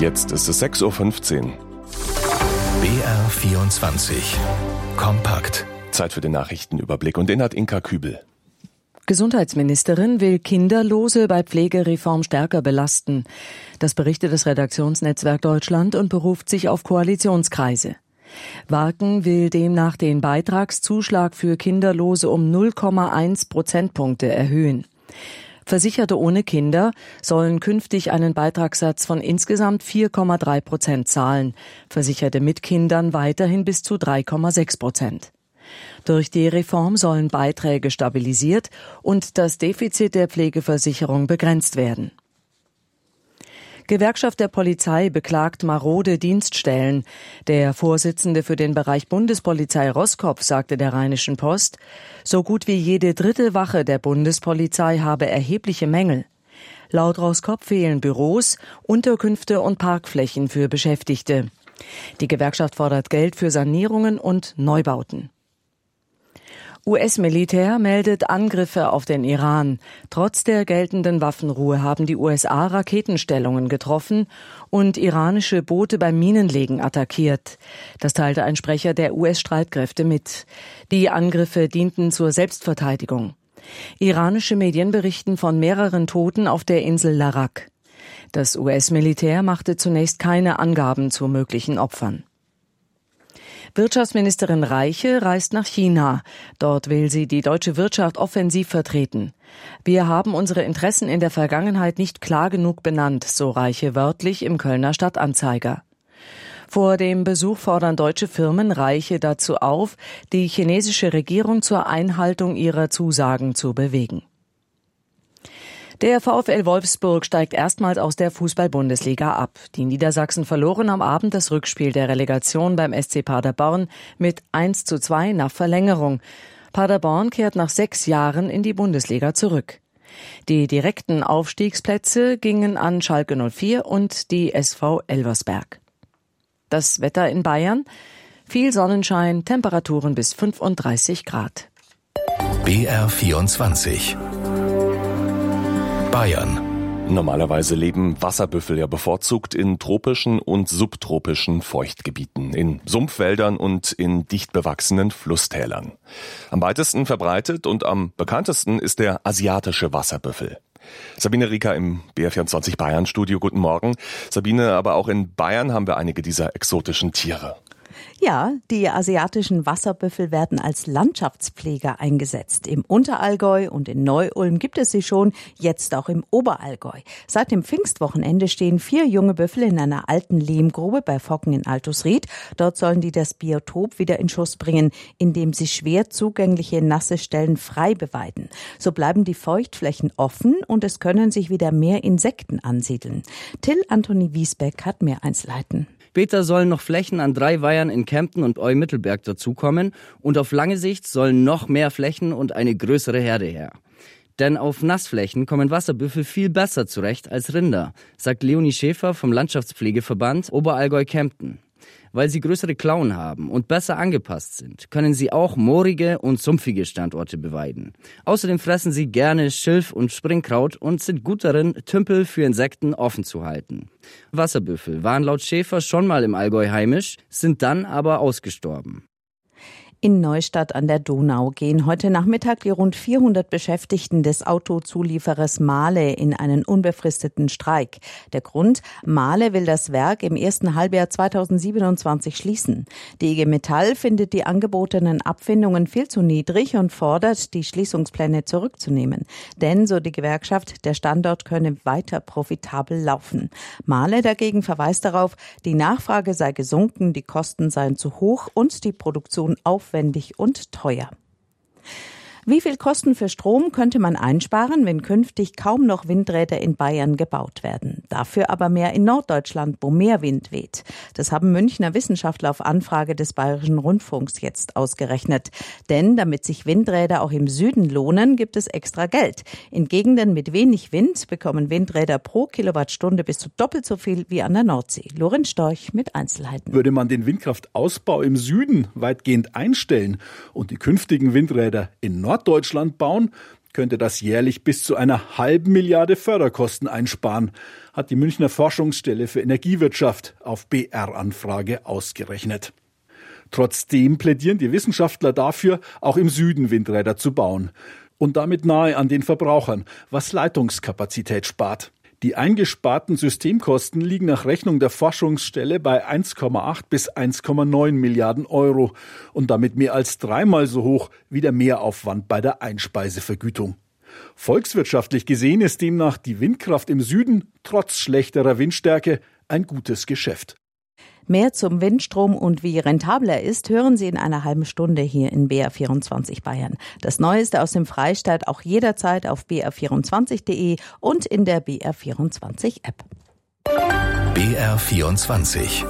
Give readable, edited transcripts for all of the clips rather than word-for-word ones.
Jetzt ist es 6.15 Uhr. BR24 Kompakt. Zeit für den Nachrichtenüberblick und den hat Inka Kübel. Gesundheitsministerin will Kinderlose bei Pflegereform stärker belasten. Das berichtet das Redaktionsnetzwerk Deutschland und beruft sich auf Koalitionskreise. Wagen will demnach den Beitragszuschlag für Kinderlose um 0,1 Prozentpunkte erhöhen. Versicherte ohne Kinder sollen künftig einen Beitragssatz von insgesamt 4,3% zahlen, Versicherte mit Kindern weiterhin bis zu 3,6%. Durch die Reform sollen Beiträge stabilisiert und das Defizit der Pflegeversicherung begrenzt werden. Gewerkschaft der Polizei beklagt marode Dienststellen. Der Vorsitzende für den Bereich Bundespolizei Roßkopf sagte der Rheinischen Post, so gut wie jede dritte Wache der Bundespolizei habe erhebliche Mängel. Laut Roßkopf fehlen Büros, Unterkünfte und Parkflächen für Beschäftigte. Die Gewerkschaft fordert Geld für Sanierungen und Neubauten. US-Militär meldet Angriffe auf den Iran. Trotz der geltenden Waffenruhe haben die USA Raketenstellungen getroffen und iranische Boote beim Minenlegen attackiert. Das teilte ein Sprecher der US-Streitkräfte mit. Die Angriffe dienten zur Selbstverteidigung. Iranische Medien berichten von mehreren Toten auf der Insel Larak. Das US-Militär machte zunächst keine Angaben zu möglichen Opfern. Wirtschaftsministerin Reiche reist nach China. Dort will sie die deutsche Wirtschaft offensiv vertreten. Wir haben unsere Interessen in der Vergangenheit nicht klar genug benannt, so Reiche wörtlich im Kölner Stadtanzeiger. Vor dem Besuch fordern deutsche Firmen Reiche dazu auf, die chinesische Regierung zur Einhaltung ihrer Zusagen zu bewegen. Der VfL Wolfsburg steigt erstmals aus der Fußball-Bundesliga ab. Die Niedersachsen verloren am Abend das Rückspiel der Relegation beim SC Paderborn mit 1:2 nach Verlängerung. Paderborn kehrt nach 6 Jahren in die Bundesliga zurück. Die direkten Aufstiegsplätze gingen an Schalke 04 und die SV Elversberg. Das Wetter in Bayern: viel Sonnenschein, Temperaturen bis 35 Grad. BR24 Bayern. Normalerweise leben Wasserbüffel ja bevorzugt in tropischen und subtropischen Feuchtgebieten, in Sumpfwäldern und in dicht bewachsenen Flusstälern. Am weitesten verbreitet und am bekanntesten ist der asiatische Wasserbüffel. Sabine Rieker im BR24 Bayern Studio, guten Morgen. Sabine, aber auch in Bayern haben wir einige dieser exotischen Tiere. Ja, die asiatischen Wasserbüffel werden als Landschaftspfleger eingesetzt. Im Unterallgäu und in Neu-Ulm gibt es sie schon, jetzt auch im Oberallgäu. Seit dem Pfingstwochenende stehen 4 junge Büffel in einer alten Lehmgrube bei Focken in Altusried. Dort sollen die das Biotop wieder in Schuss bringen, indem sie schwer zugängliche nasse Stellen frei beweiden. So bleiben die Feuchtflächen offen und es können sich wieder mehr Insekten ansiedeln. Till Anthony Wiesbeck hat mehr Einzelheiten. Später sollen noch Flächen an 3 Weihern in Kempten und Eu-Mittelberg dazukommen und auf lange Sicht sollen noch mehr Flächen und eine größere Herde her. Denn auf Nassflächen kommen Wasserbüffel viel besser zurecht als Rinder, sagt Leonie Schäfer vom Landschaftspflegeverband Oberallgäu-Kempten. Weil sie größere Klauen haben und besser angepasst sind, können sie auch moorige und sumpfige Standorte beweiden. Außerdem fressen sie gerne Schilf und Springkraut und sind gut darin, Tümpel für Insekten offen zu halten. Wasserbüffel waren laut Schäfer schon mal im Allgäu heimisch, sind dann aber ausgestorben. In Neustadt an der Donau gehen heute Nachmittag die rund 400 Beschäftigten des Autozulieferers Mahle in einen unbefristeten Streik. Der Grund: Mahle will das Werk im ersten Halbjahr 2027 schließen. Die IG Metall findet die angebotenen Abfindungen viel zu niedrig und fordert, die Schließungspläne zurückzunehmen. Denn, so die Gewerkschaft, der Standort könne weiter profitabel laufen. Mahle dagegen verweist darauf, die Nachfrage sei gesunken, die Kosten seien zu hoch und die Produktion aufwendig und teuer. Wie viel Kosten für Strom könnte man einsparen, wenn künftig kaum noch Windräder in Bayern gebaut werden? Dafür aber mehr in Norddeutschland, wo mehr Wind weht. Das haben Münchner Wissenschaftler auf Anfrage des Bayerischen Rundfunks jetzt ausgerechnet. Denn damit sich Windräder auch im Süden lohnen, gibt es extra Geld. In Gegenden mit wenig Wind bekommen Windräder pro Kilowattstunde bis zu doppelt so viel wie an der Nordsee. Lorenz Storch mit Einzelheiten. Würde man den Windkraftausbau im Süden weitgehend einstellen und die künftigen Windräder in Norddeutschland bauen, könnte das jährlich bis zu einer halben Milliarde Förderkosten einsparen, hat die Münchner Forschungsstelle für Energiewirtschaft auf BR-Anfrage ausgerechnet. Trotzdem plädieren die Wissenschaftler dafür, auch im Süden Windräder zu bauen und damit nahe an den Verbrauchern, was Leitungskapazität spart. Die eingesparten Systemkosten liegen nach Rechnung der Forschungsstelle bei 1,8 bis 1,9 Milliarden Euro und damit mehr als dreimal so hoch wie der Mehraufwand bei der Einspeisevergütung. Volkswirtschaftlich gesehen ist demnach die Windkraft im Süden trotz schlechterer Windstärke ein gutes Geschäft. Mehr zum Windstrom und wie rentabel er ist, hören Sie in einer halben Stunde hier in BR24 Bayern. Das Neueste aus dem Freistaat auch jederzeit auf br24.de und in der BR24-App. BR24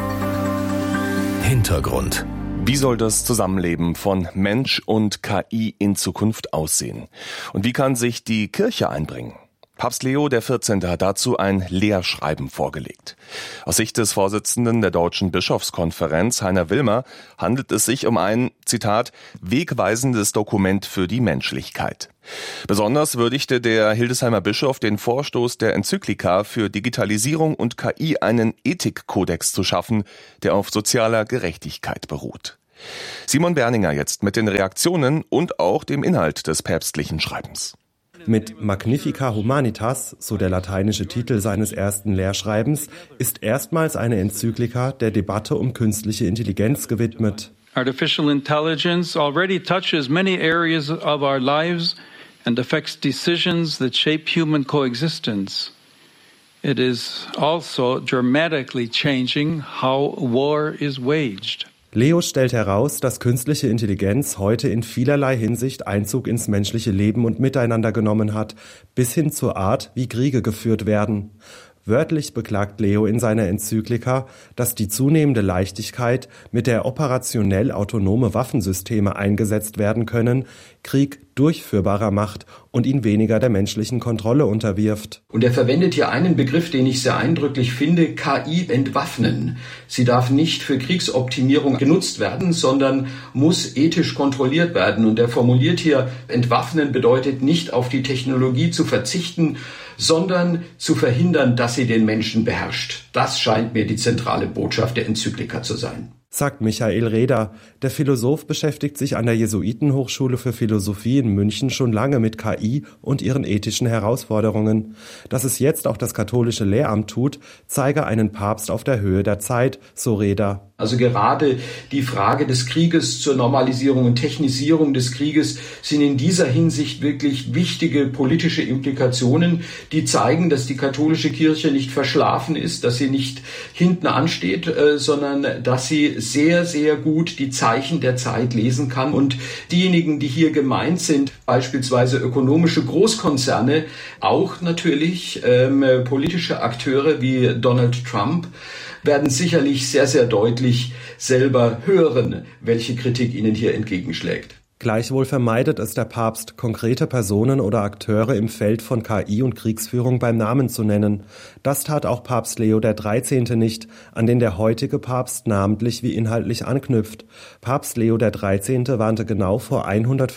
Hintergrund. Wie soll das Zusammenleben von Mensch und KI in Zukunft aussehen? Und wie kann sich die Kirche einbringen? Papst Leo XIV. Hat dazu ein Lehrschreiben vorgelegt. Aus Sicht des Vorsitzenden der Deutschen Bischofskonferenz, Heiner Wilmer, handelt es sich um ein, Zitat, wegweisendes Dokument für die Menschlichkeit. Besonders würdigte der Hildesheimer Bischof den Vorstoß der Enzyklika für Digitalisierung und KI einen Ethikkodex zu schaffen, der auf sozialer Gerechtigkeit beruht. Simon Berninger jetzt mit den Reaktionen und auch dem Inhalt des päpstlichen Schreibens. Mit Magnifica Humanitas, so der lateinische Titel seines ersten Lehrschreibens, ist erstmals eine Enzyklika der Debatte um künstliche Intelligenz gewidmet. Artificial intelligence already touches many areas of our lives and affects decisions that shape human coexistence. It is also dramatically changing how war is waged. Leo stellt heraus, dass künstliche Intelligenz heute in vielerlei Hinsicht Einzug ins menschliche Leben und Miteinander genommen hat, bis hin zur Art, wie Kriege geführt werden. Wörtlich beklagt Leo in seiner Enzyklika, dass die zunehmende Leichtigkeit, mit der operationell autonome Waffensysteme eingesetzt werden können, Krieg durchführbarer macht und ihn weniger der menschlichen Kontrolle unterwirft. Und er verwendet hier einen Begriff, den ich sehr eindrücklich finde, KI entwaffnen. Sie darf nicht für Kriegsoptimierung genutzt werden, sondern muss ethisch kontrolliert werden. Und er formuliert hier, entwaffnen bedeutet nicht auf die Technologie zu verzichten, sondern zu verhindern, dass sie den Menschen beherrscht. Das scheint mir die zentrale Botschaft der Enzyklika zu sein. Sagt Michael Reder. Der Philosoph beschäftigt sich an der Jesuitenhochschule für Philosophie in München schon lange mit KI und ihren ethischen Herausforderungen. Dass es jetzt auch das katholische Lehramt tut, zeige einen Papst auf der Höhe der Zeit, so Reder. Also gerade die Frage des Krieges zur Normalisierung und Technisierung des Krieges sind in dieser Hinsicht wirklich wichtige politische Implikationen, die zeigen, dass die katholische Kirche nicht verschlafen ist, dass sie nicht hinten ansteht, sondern dass sie sehr, sehr gut die Zeichen der Zeit lesen kann. Und diejenigen, die hier gemeint sind, beispielsweise ökonomische Großkonzerne, auch natürlich politische Akteure wie Donald Trump, werden sicherlich sehr, sehr deutlich selber hören, welche Kritik ihnen hier entgegenschlägt. Gleichwohl vermeidet es der Papst, konkrete Personen oder Akteure im Feld von KI und Kriegsführung beim Namen zu nennen. Das tat auch Papst Leo XIII. Nicht, an den der heutige Papst namentlich wie inhaltlich anknüpft. Papst Leo XIII. Warnte genau vor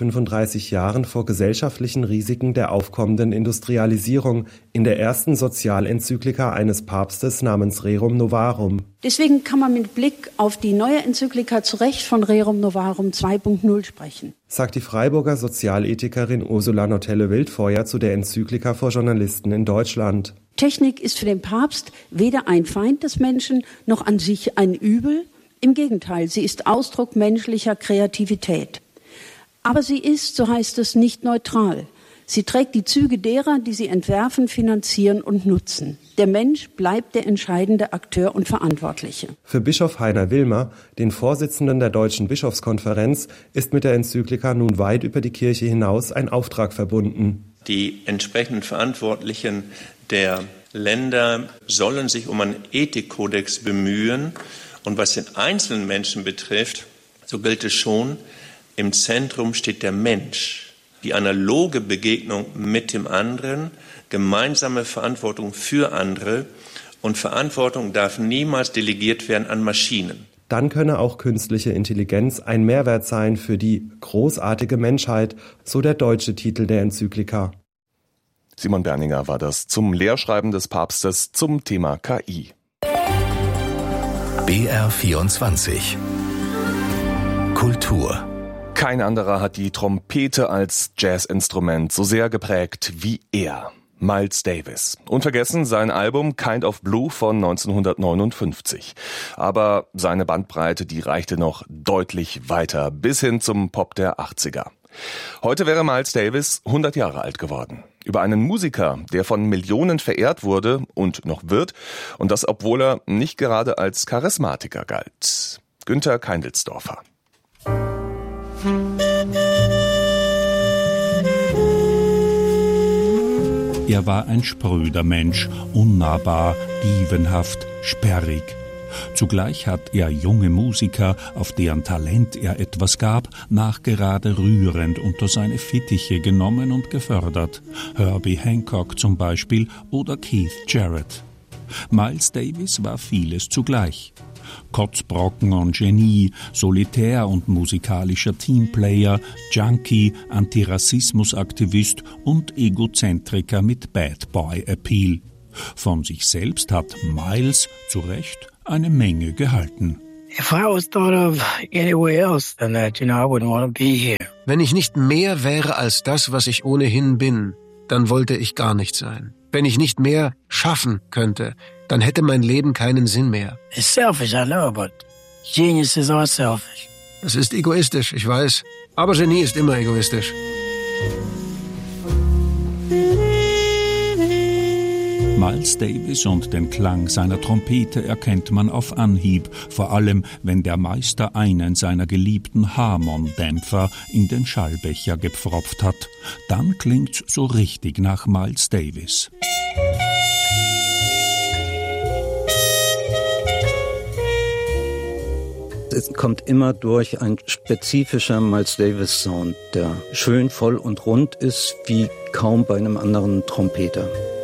135 Jahren vor gesellschaftlichen Risiken der aufkommenden Industrialisierung in der ersten Sozialenzyklika eines Papstes namens Rerum Novarum. Deswegen kann man mit Blick auf die neue Enzyklika zu Recht von Rerum Novarum 2.0 sprechen. Sagt die Freiburger Sozialethikerin Ursula Notelle-Wildfeuer zu der Enzyklika vor Journalisten in Deutschland. Technik ist für den Papst weder ein Feind des Menschen noch an sich ein Übel. Im Gegenteil, sie ist Ausdruck menschlicher Kreativität. Aber sie ist, so heißt es, nicht neutral. Sie trägt die Züge derer, die sie entwerfen, finanzieren und nutzen. Der Mensch bleibt der entscheidende Akteur und Verantwortliche. Für Bischof Heiner Wilmer, den Vorsitzenden der Deutschen Bischofskonferenz, ist mit der Enzyklika nun weit über die Kirche hinaus ein Auftrag verbunden. Die entsprechenden Verantwortlichen der Länder sollen sich um einen Ethikkodex bemühen. Und was den einzelnen Menschen betrifft, so gilt es schon, im Zentrum steht der Mensch. Die analoge Begegnung mit dem anderen, gemeinsame Verantwortung für andere und Verantwortung darf niemals delegiert werden an Maschinen. dann könne auch künstliche Intelligenz ein Mehrwert sein für die großartige Menschheit, so der deutsche Titel der Enzyklika. Simon Berninger war das zum Lehrschreiben des Papstes zum Thema KI. BR24 Kultur. Kein anderer hat die Trompete als Jazzinstrument so sehr geprägt wie er. Miles Davis. Unvergessen sein Album Kind of Blue von 1959. Aber seine Bandbreite, die reichte noch deutlich weiter, bis hin zum Pop der 80er. Heute wäre Miles Davis 100 Jahre alt geworden. Über einen Musiker, der von Millionen verehrt wurde und noch wird, und das obwohl er nicht gerade als Charismatiker galt. Günther Keindelsdorfer. Er war ein spröder Mensch, unnahbar, dievenhaft, sperrig. Zugleich hat er junge Musiker, auf deren Talent er etwas gab, nachgerade rührend unter seine Fittiche genommen und gefördert. Herbie Hancock zum Beispiel oder Keith Jarrett. Miles Davis war vieles zugleich. Kotzbrocken und Genie, Solitär und musikalischer Teamplayer, Junkie, Antirassismusaktivist und Egozentriker mit Bad Boy Appeal. Von sich selbst hat Miles, zu Recht, eine Menge gehalten. Wenn ich nicht mehr wäre als das, was ich ohnehin bin, dann wollte ich gar nicht sein. Wenn ich nicht mehr schaffen könnte, dann hätte mein Leben keinen Sinn mehr. It's selfish, I know, but geniuses are selfish. Es ist egoistisch, ich weiß. Aber Genie ist immer egoistisch. Miles Davis und den Klang seiner Trompete erkennt man auf Anhieb, vor allem wenn der Meister einen seiner geliebten Harmon-Dämpfer in den Schallbecher gepfropft hat. Dann klingt's so richtig nach Miles Davis. Es kommt immer durch ein spezifischer Miles Davis Sound, der schön voll und rund ist, wie kaum bei einem anderen Trompeter.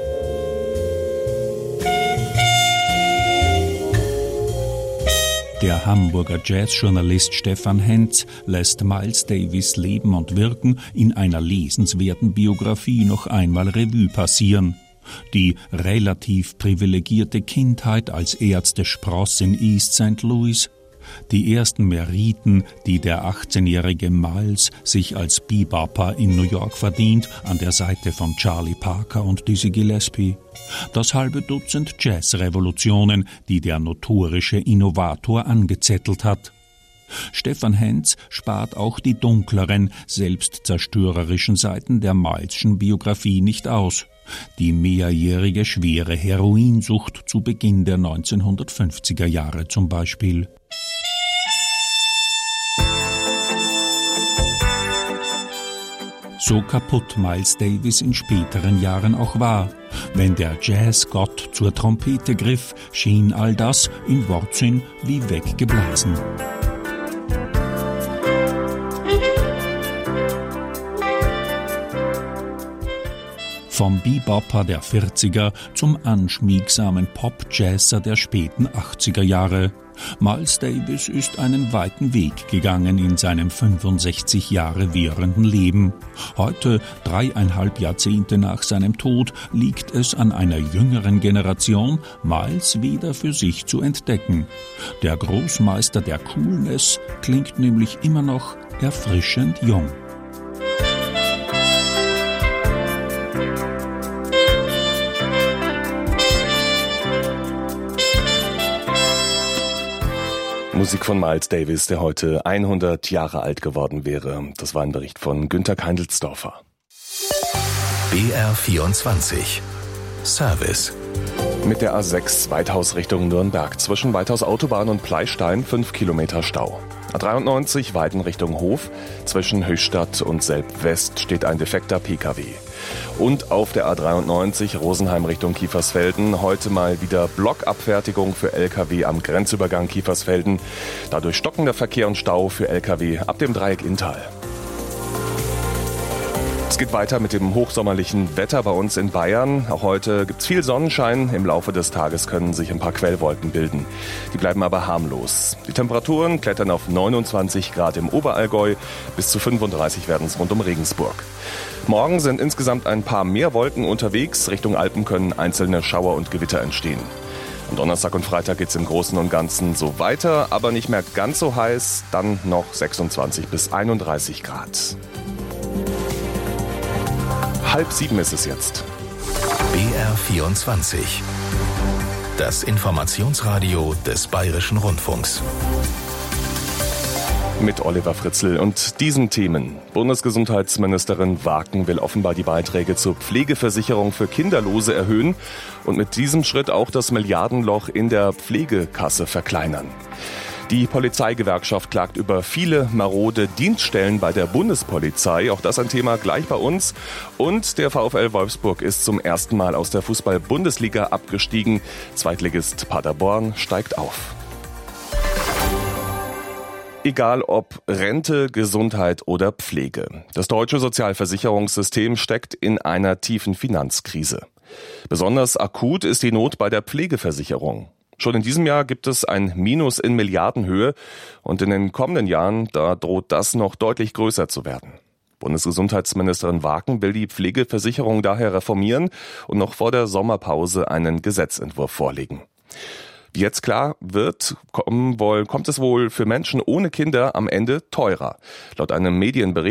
Der Hamburger Jazzjournalist Stefan Hentz lässt Miles Davis Leben und Wirken in einer lesenswerten Biografie noch einmal Revue passieren. Die relativ privilegierte Kindheit als Ärztespross in East St. Louis, die ersten Meriten, die der 18-jährige Miles sich als Bebopper in New York verdient, an der Seite von Charlie Parker und Dizzy Gillespie. Das halbe Dutzend Jazzrevolutionen, die der notorische Innovator angezettelt hat. Stefan Hentz spart auch die dunkleren, selbstzerstörerischen Seiten der Mileschen Biografie nicht aus. Die mehrjährige schwere Heroinsucht zu Beginn der 1950er Jahre zum Beispiel. So kaputt Miles Davis in späteren Jahren auch war. Wenn der Jazzgott zur Trompete griff, schien all das im Wortsinn wie weggeblasen. Vom Bebopper der 40er zum anschmiegsamen Pop-Jazzer der späten 80er Jahre. Miles Davis ist einen weiten Weg gegangen in seinem 65 Jahre währenden Leben. Heute, 3,5 Jahrzehnte nach seinem Tod, liegt es an einer jüngeren Generation, Miles wieder für sich zu entdecken. Der Großmeister der Coolness klingt nämlich immer noch erfrischend jung. Musik von Miles Davis, der heute 100 Jahre alt geworden wäre. Das war ein Bericht von Günther Keindelsdorfer. BR24 Service. Mit der A6 Weithaus Richtung Nürnberg zwischen Weithaus Autobahn und Pleistein 5 Kilometer Stau. A93 Weiden Richtung Hof. Zwischen Höchstadt und Selb-West steht ein defekter Pkw. Und auf der A93 Rosenheim Richtung Kiefersfelden heute mal wieder Blockabfertigung für Lkw am Grenzübergang Kiefersfelden. Dadurch stockender Verkehr und Stau für Lkw ab dem Dreieck Inntal. Es geht weiter mit dem hochsommerlichen Wetter bei uns in Bayern. Auch heute gibt es viel Sonnenschein. Im Laufe des Tages können sich ein paar Quellwolken bilden. Die bleiben aber harmlos. Die Temperaturen klettern auf 29 Grad im Oberallgäu. Bis zu 35 werden es rund um Regensburg. Morgen sind insgesamt ein paar mehr Wolken unterwegs. Richtung Alpen können einzelne Schauer und Gewitter entstehen. Am Donnerstag und Freitag geht es im Großen und Ganzen so weiter, aber nicht mehr ganz so heiß. Dann noch 26 bis 31 Grad. 6:30 ist es jetzt. BR24. Das Informationsradio des Bayerischen Rundfunks. Mit Oliver Fritzl und diesen Themen. Bundesgesundheitsministerin Waken will offenbar die Beiträge zur Pflegeversicherung für Kinderlose erhöhen und mit diesem Schritt auch das Milliardenloch in der Pflegekasse verkleinern. Die Polizeigewerkschaft klagt über viele marode Dienststellen bei der Bundespolizei. Auch das ein Thema gleich bei uns. Und der VfL Wolfsburg ist zum ersten Mal aus der Fußball-Bundesliga abgestiegen. Zweitligist Paderborn steigt auf. Egal ob Rente, Gesundheit oder Pflege. Das deutsche Sozialversicherungssystem steckt in einer tiefen Finanzkrise. Besonders akut ist die Not bei der Pflegeversicherung. Schon in diesem Jahr gibt es ein Minus in Milliardenhöhe und in den kommenden Jahren, da droht das noch deutlich größer zu werden. Bundesgesundheitsministerin Waken will die Pflegeversicherung daher reformieren und noch vor der Sommerpause einen Gesetzentwurf vorlegen. Wie jetzt klar wird, kommt es wohl für Menschen ohne Kinder am Ende teurer. Laut einem Medienbericht